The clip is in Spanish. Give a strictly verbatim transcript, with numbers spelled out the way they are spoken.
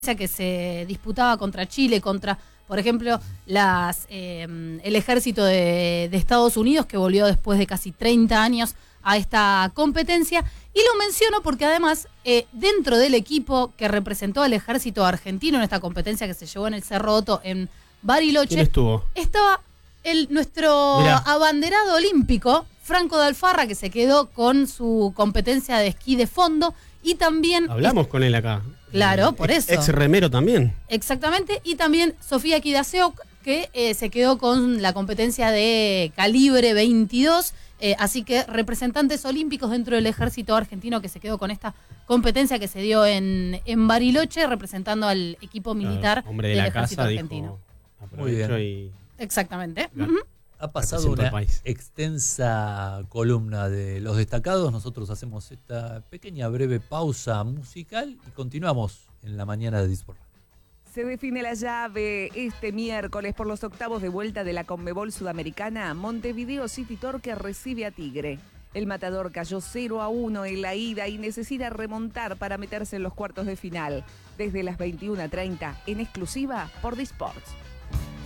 que se disputaba contra Chile, contra, por ejemplo, las eh, el ejército de, de Estados Unidos, que volvió después de casi treinta años a esta competencia. Y lo menciono porque además, eh, dentro del equipo que representó al ejército argentino en esta competencia que se llevó en el Cerro Otto, en Bariloche, ¿quién estuvo? Estaba el, nuestro Mirá. abanderado olímpico, Franco de Alfarra, que se quedó con su competencia de esquí de fondo. Y también... Hablamos con él acá. Claro, por ex, eso. Ex remero también. Exactamente. Y también Sofía Kidaseok, que eh, se quedó con la competencia de calibre veintidós. Eh, así que representantes olímpicos dentro del ejército argentino que se quedó con esta competencia que se dio en, en Bariloche, representando al equipo militar claro, hombre de del la ejército casa argentino. Dijo, aprovecho y... Exactamente. Claro. Uh-huh. Ha pasado una extensa columna de los destacados. Nosotros hacemos esta pequeña breve pausa musical y continuamos en la mañana de Disport. Se define la llave este miércoles por los octavos de vuelta de la Conmebol Sudamericana. Montevideo City Torque recibe a Tigre. El Matador cayó cero a uno en la ida y necesita remontar para meterse en los cuartos de final. Desde las veintiuna treinta, en exclusiva por Disports.